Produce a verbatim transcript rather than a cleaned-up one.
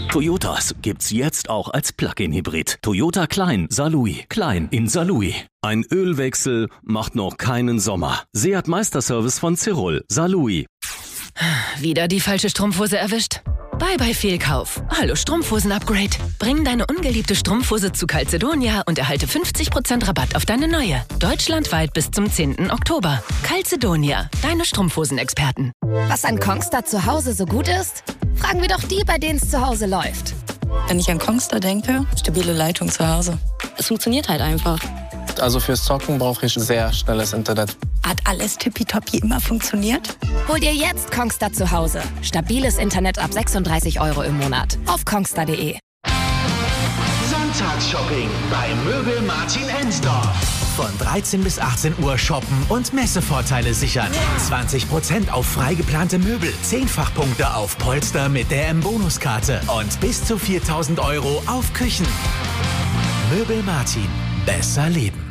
Toyotas gibt's jetzt auch als Plug-in-Hybrid. Toyota Klein Salui. Klein in Salui. Ein Ölwechsel macht noch keinen Sommer. Seat Meisterservice von Cyril. Salui. Wieder die falsche Strumpfhose erwischt? Bye bye Fehlkauf. Hallo Strumpfhosen-Upgrade. Bring deine ungeliebte Strumpfhose zu Calzedonia und erhalte fünfzig Prozent Rabatt auf deine neue. Deutschlandweit bis zum zehnten Oktober. Calzedonia, deine Strumpfhosen-Experten. Was an Kongstar zu Hause so gut ist? Fragen wir doch die, bei denen es zu Hause läuft. Wenn ich an Kongstar denke, stabile Leitung zu Hause. Es funktioniert halt einfach. Also fürs Zocken brauche ich sehr schnelles Internet. Hat alles tippitoppi immer funktioniert? Hol dir jetzt Kongstar zu Hause. Stabiles Internet ab sechsunddreißig Euro im Monat. Auf kongstar punkt de. Sonntagsshopping bei Möbel Martin Ensdorf. Von dreizehn bis achtzehn Uhr shoppen und Messevorteile sichern. zwanzig Prozent auf freigeplante Möbel, Zehnfachpunkte auf Polster mit der M-Bonuskarte und bis zu viertausend Euro auf Küchen. Möbel Martin. Besser leben.